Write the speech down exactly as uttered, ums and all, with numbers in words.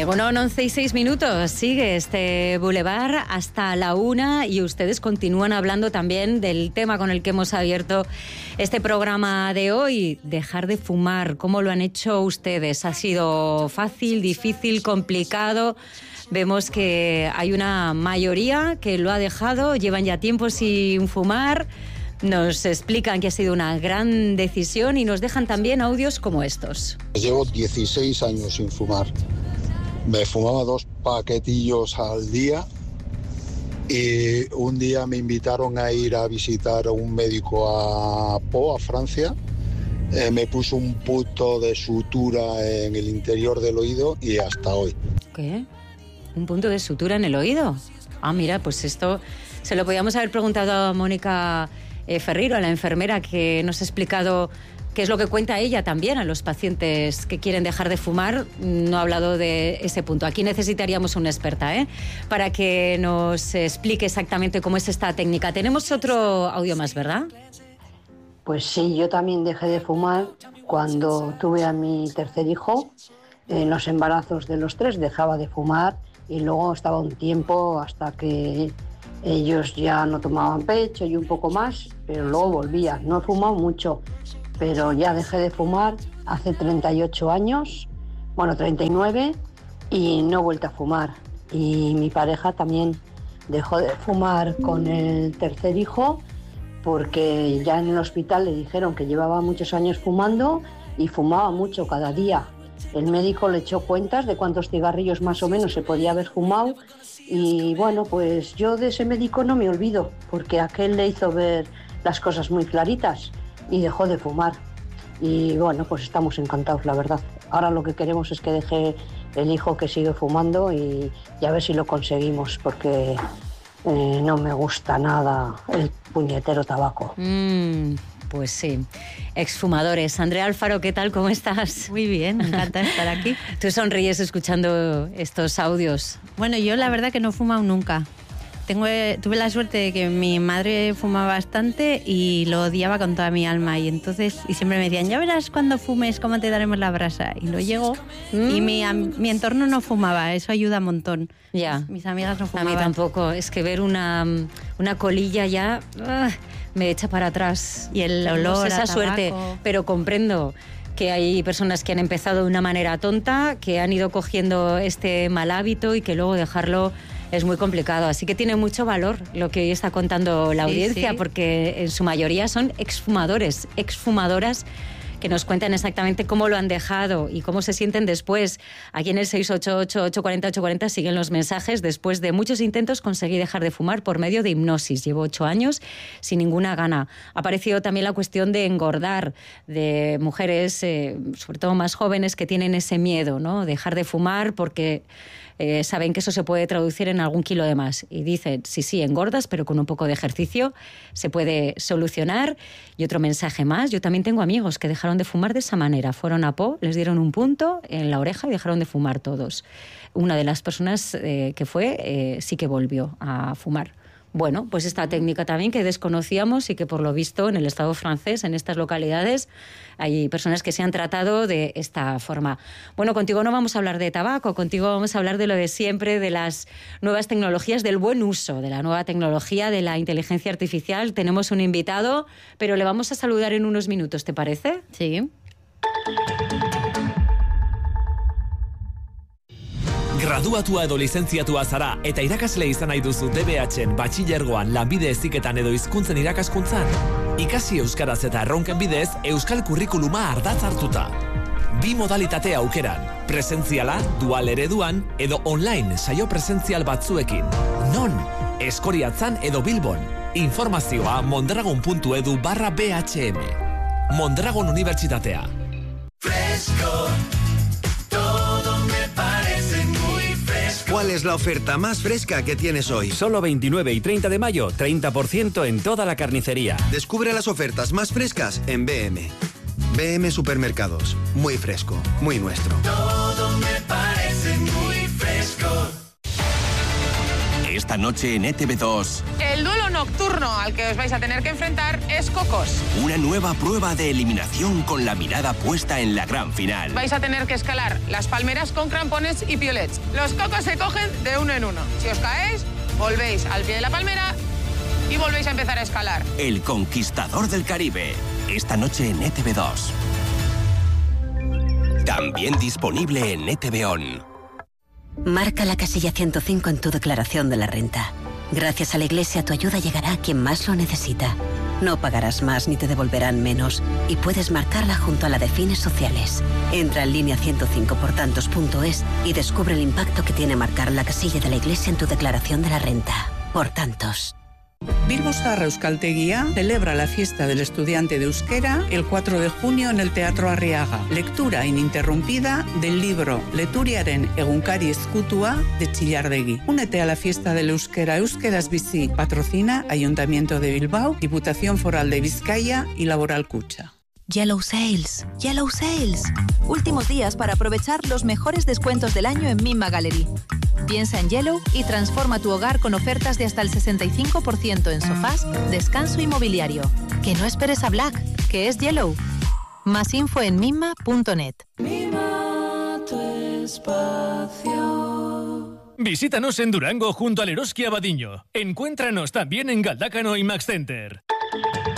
Eh, bueno, once y seis minutos, sigue este Boulevard hasta la una y ustedes continúan hablando también del tema con el que hemos abierto este programa de hoy, dejar de fumar. ¿Cómo lo han hecho ustedes? ¿Ha sido fácil, difícil, complicado? Vemos que hay una mayoría que lo ha dejado, llevan ya tiempo sin fumar. Nos explican que ha sido una gran decisión y nos dejan también audios como estos. Llevo dieciséis años sin fumar. Me fumaba dos paquetillos al día y un día me invitaron a ir a visitar a un médico a Pau, a Francia. Eh, me puso un punto de sutura en el interior del oído y hasta hoy. ¿Qué? ¿Un punto de sutura en el oído? Ah, mira, pues esto se lo podíamos haber preguntado a Mónica eh, Ferriro, a la enfermera, que nos ha explicado qué es lo que cuenta ella también a los pacientes que quieren dejar de fumar. No ha hablado de ese punto. Aquí necesitaríamos una experta, ¿eh?, para que nos explique exactamente cómo es esta técnica. Tenemos otro audio más, ¿verdad? Pues sí, yo también dejé de fumar cuando tuve a mi tercer hijo. En los embarazos de los tres dejaba de fumar y luego estaba un tiempo hasta que ellos ya no tomaban pecho y un poco más, pero luego volvía. No he fumado mucho, pero ya dejé de fumar hace treinta y ocho años, bueno, treinta y nueve, y no he vuelto a fumar. Y mi pareja también dejó de fumar con el tercer hijo porque ya en el hospital le dijeron que llevaba muchos años fumando y fumaba mucho cada día. El médico le echó cuentas de cuántos cigarrillos más o menos se podía haber fumado y bueno, pues yo de ese médico no me olvido porque aquel le hizo ver las cosas muy claritas y dejó de fumar. Y bueno, pues estamos encantados, la verdad. Ahora lo que queremos es que deje el hijo que sigue fumando y, y a ver si lo conseguimos, porque eh, no me gusta nada el puñetero tabaco. Mm, pues sí. Exfumadores. Andrea Alfaro, ¿qué tal? ¿Cómo estás? Muy bien, me encanta estar aquí. Tú sonríes escuchando estos audios. Bueno, yo la verdad que no he fumado nunca. Tengo, tuve la suerte de que mi madre fumaba bastante y lo odiaba con toda mi alma y entonces y siempre me decían, ya verás cuando fumes cómo te daremos la brasa, y lo llegó mm. y mi, a, mi entorno no fumaba, eso ayuda un montón. Ya. Mis, mis amigas no fumaban. A mí tampoco, es que ver una, una colilla ya uh, me echa para atrás. Y el olor esa a suerte, tabaco. pero comprendo que hay personas que han empezado de una manera tonta, que han ido cogiendo este mal hábito y que luego dejarlo es muy complicado. Así que tiene mucho valor lo que hoy está contando la audiencia, sí, sí. porque en su mayoría son exfumadores, exfumadoras, que nos cuentan exactamente cómo lo han dejado y cómo se sienten después. Aquí en el seis ocho ocho, ocho cuatro cero, ocho cuatro cero siguen los mensajes. Después de muchos intentos conseguí dejar de fumar por medio de hipnosis. Llevo ocho años sin ninguna gana. Ha aparecido también la cuestión de engordar, de mujeres, eh, sobre todo más jóvenes, que tienen ese miedo, ¿no? Dejar de fumar porque Eh, saben que eso se puede traducir en algún kilo de más. Y dicen, sí, sí, engordas, pero con un poco de ejercicio se puede solucionar. Y otro mensaje más, yo también tengo amigos que dejaron de fumar de esa manera. Fueron a Pau, les dieron un punto en la oreja y dejaron de fumar todos. Una de las personas eh, que fue, eh, sí que volvió a fumar. Bueno, pues esta técnica también que desconocíamos y que por lo visto en el Estado francés, en estas localidades, hay personas que se han tratado de esta forma. Bueno, contigo no vamos a hablar de tabaco, contigo vamos a hablar de lo de siempre, de las nuevas tecnologías, del buen uso de la nueva tecnología, de la inteligencia artificial. Tenemos un invitado, pero le vamos a saludar en unos minutos, ¿te parece? Sí. Graduatua edo lizentziatua zara eta irakasle izan nahi duzu D B H-en batxilergoan, lanbide heziketan edo hizkuntzen irakaskuntzan. Ikasi euskaraz eta erronken bidez euskal kurrikuluma ardatz hartuta. Bi modalitate aukeran, presentziala, dual ereduan edo online saio presentzial batzuekin. Non? Eskoriatzan edo Bilbon. Informazioa mondragon puntu edu barra B H M. Mondragon Unibertsitatea. Fresco. ¿Cuál es la oferta más fresca que tienes hoy? Solo veintinueve y treinta de mayo, treinta por ciento en toda la carnicería. Descubre las ofertas más frescas en B M. B M Supermercados. Muy fresco, muy nuestro. Todo me parece muy fresco. Esta noche en E T V dos. El duelo nocturno al que os vais a tener que enfrentar es Cocos. Una nueva prueba de eliminación con la mirada puesta en la gran final. Vais a tener que escalar las palmeras con crampones y piolets. Los cocos se cogen de uno en uno. Si os caéis, volvéis al pie de la palmera y volvéis a empezar a escalar. El Conquistador del Caribe. Esta noche en E T V dos. También disponible en E T V On. Marca la casilla ciento cinco en tu declaración de la renta. Gracias a la Iglesia, tu ayuda llegará a quien más lo necesita. No pagarás más ni te devolverán menos. Y puedes marcarla junto a la de fines sociales. Entra en línea ciento cinco por tantos punto es y descubre el impacto que tiene marcar la casilla de la Iglesia en tu declaración de la renta. Por tantos. Bilbo Zaharra Euskaltegia celebra la fiesta del estudiante de euskera el cuatro de junio en el Teatro Arriaga. Lectura ininterrumpida del libro Leturiaren egunkari ezkutua de Chillardegui. Únete a la fiesta del euskera Euskeraz Bizi. Patrocina Ayuntamiento de Bilbao, Diputación Foral de Vizcaya y Laboral Kutxa. Yellow Sales, Yellow Sales. Últimos días para aprovechar los mejores descuentos del año en Mimma Gallery. Piensa en Yellow y transforma tu hogar con ofertas de hasta el sesenta y cinco por ciento en sofás, descanso y mobiliario. Que no esperes a Black, que es Yellow. Más info en mimma punto net. Mima tu espacio. Visítanos en Durango junto al Eroski Abadiño. Encuéntranos también en Galdácano y Max Center.